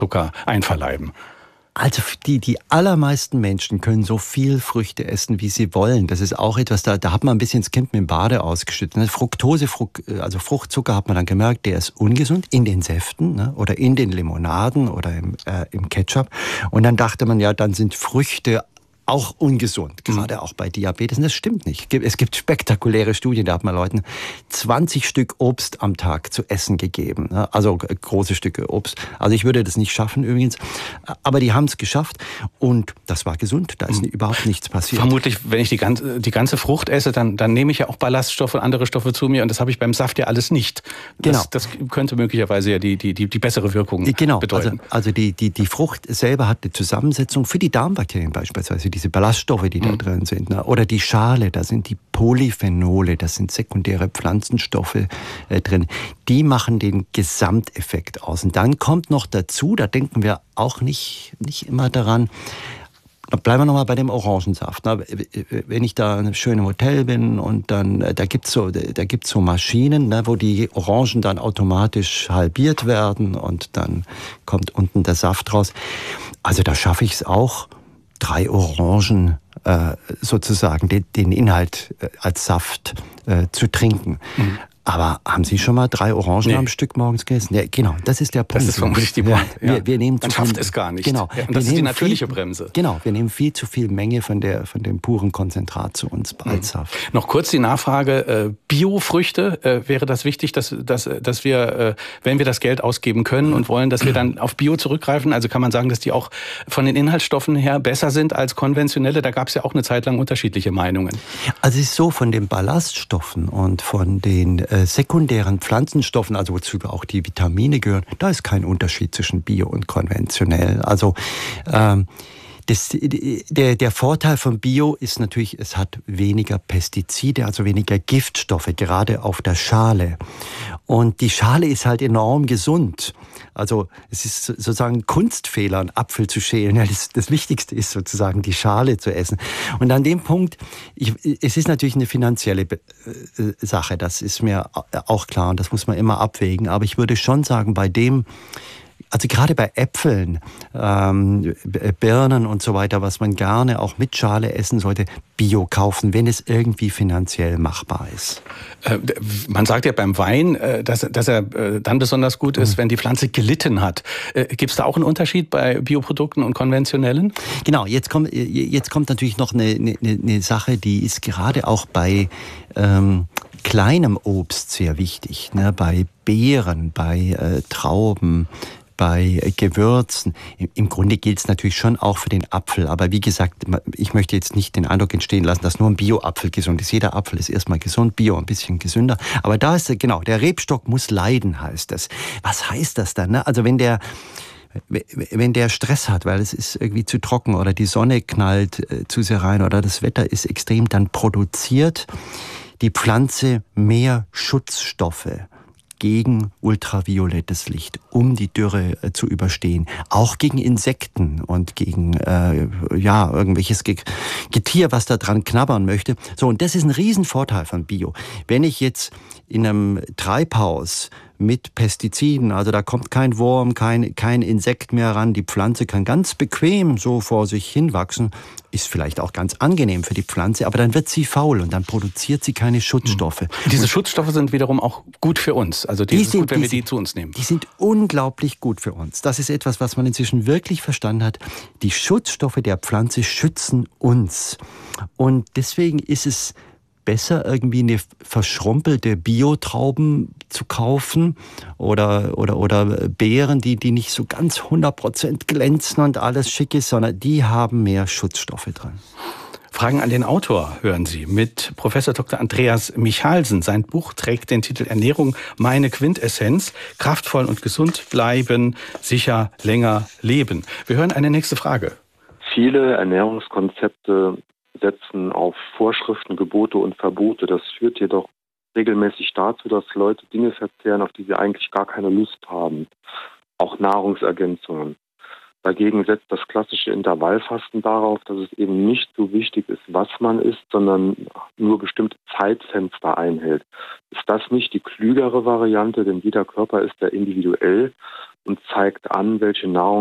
Zucker einverleiben. Also die allermeisten Menschen können so viel Früchte essen, wie sie wollen. Das ist auch etwas, da hat man ein bisschen das Kind mit dem Bade ausgeschüttet. Fructose, also Fruchtzucker hat man dann gemerkt, der ist ungesund in den Säften, ne, oder in den Limonaden oder im Ketchup. Und dann dachte man, ja, dann sind Früchte auch ungesund, gerade auch bei Diabetes. Und das stimmt nicht. Es gibt spektakuläre Studien, da hat man Leuten 20 Stück Obst am Tag zu essen gegeben. Also große Stücke Obst. Also ich würde das nicht schaffen übrigens. Aber die haben es geschafft und das war gesund. Da ist überhaupt nichts passiert. Vermutlich, wenn ich die ganze Frucht esse, dann nehme ich ja auch Ballaststoffe und andere Stoffe zu mir und das habe ich beim Saft ja alles nicht. Genau. Das könnte möglicherweise ja die bessere Wirkung bedeuten. Also die Frucht selber hat eine Zusammensetzung für die Darmbakterien beispielsweise, diese Ballaststoffe, die da drin sind. Ne? Oder die Schale, da sind die Polyphenole, das sind sekundäre Pflanzenstoffe drin. Die machen den Gesamteffekt aus. Und dann kommt noch dazu, da denken wir auch nicht immer daran, bleiben wir nochmal bei dem Orangensaft. Wenn ich da schön im Hotel bin und dann, da gibt's so Maschinen, ne, wo die Orangen dann automatisch halbiert werden und dann kommt unten der Saft raus. Also da schaffe ich es auch, 3 Orangen sozusagen den Inhalt als Saft zu trinken. Aber haben Sie schon mal 3 Orangen am Stück morgens gegessen? Ja, genau, das ist der Punkt. Das ist vermutlich die Punkt. Ja. Wir nehmen Man schafft es gar nicht. Genau. Ja, und das ist die natürliche Bremse. Genau, wir nehmen viel zu viel Menge von dem puren Konzentrat zu uns als Saft. Noch kurz die Nachfrage, Biofrüchte, wäre das wichtig, dass wir, wenn wir das Geld ausgeben können und wollen, dass wir dann auf Bio zurückgreifen? Also kann man sagen, dass die auch von den Inhaltsstoffen her besser sind als konventionelle? Da gab es ja auch eine Zeit lang unterschiedliche Meinungen. Also es ist so, von den Ballaststoffen und von den sekundären Pflanzenstoffen, also wozu auch die Vitamine gehören, da ist kein Unterschied zwischen Bio und konventionell. Also der Vorteil von Bio ist natürlich, es hat weniger Pestizide, also weniger Giftstoffe, gerade auf der Schale. Und die Schale ist halt enorm gesund. Also es ist sozusagen ein Kunstfehler, einen Apfel zu schälen. Ja, das Wichtigste ist sozusagen, die Schale zu essen. Und an dem Punkt, es ist natürlich eine finanzielle Sache, das ist mir auch klar und das muss man immer abwägen. Aber ich würde schon sagen, also gerade bei Äpfeln, Birnen und so weiter, was man gerne auch mit Schale essen sollte, Bio kaufen, wenn es irgendwie finanziell machbar ist. Man sagt ja beim Wein, dass er dann besonders gut ist, wenn die Pflanze gelitten hat. Gibt es da auch einen Unterschied bei Bioprodukten und konventionellen? Genau, jetzt kommt natürlich noch eine Sache, die ist gerade auch bei kleinem Obst sehr wichtig, ne? Bei Beeren, bei Trauben, bei Gewürzen. Im Grunde gilt es natürlich schon auch für den Apfel. Aber wie gesagt, ich möchte jetzt nicht den Eindruck entstehen lassen, dass nur ein Bio-Apfel gesund ist. Jeder Apfel ist erstmal gesund, Bio ein bisschen gesünder. Aber da ist genau, der Rebstock muss leiden, heißt es. Was heißt das dann? Ne? Also wenn der Stress hat, weil es ist irgendwie zu trocken oder die Sonne knallt zu sehr rein oder das Wetter ist extrem, dann produziert die Pflanze mehr Schutzstoffe gegen ultraviolettes Licht, um die Dürre zu überstehen. Auch gegen Insekten und gegen irgendwelches Getier, was da dran knabbern möchte. So, und das ist ein Riesenvorteil von Bio. Wenn ich jetzt in einem Treibhaus mit Pestiziden, also da kommt kein Wurm, kein Insekt mehr ran, die Pflanze kann ganz bequem so vor sich hinwachsen, ist vielleicht auch ganz angenehm für die Pflanze, aber dann wird sie faul und dann produziert sie keine Schutzstoffe. Diese Schutzstoffe sind wiederum auch gut für uns, also die ist gut, wenn wir die zu uns nehmen. Die sind unglaublich gut für uns. Das ist etwas, was man inzwischen wirklich verstanden hat. Die Schutzstoffe der Pflanze schützen uns und deswegen ist es besser, irgendwie eine verschrumpelte Biotrauben zu kaufen oder Beeren, die nicht so ganz 100% glänzen und alles schick ist, sondern die haben mehr Schutzstoffe drin. Fragen an den Autor hören Sie mit Professor Dr. Andreas Michalsen. Sein Buch trägt den Titel Ernährung, meine Quintessenz. Kraftvoll und gesund bleiben, sicher länger leben. Wir hören eine nächste Frage. Viele Ernährungskonzepte setzen auf Vorschriften, Gebote und Verbote. Das führt jedoch regelmäßig dazu, dass Leute Dinge verzehren, auf die sie eigentlich gar keine Lust haben. Auch Nahrungsergänzungen. Dagegen setzt das klassische Intervallfasten darauf, dass es eben nicht so wichtig ist, was man isst, sondern nur bestimmte Zeitfenster einhält. Ist das nicht die klügere Variante, denn jeder Körper ist ja individuell und zeigt an, welche Nahrung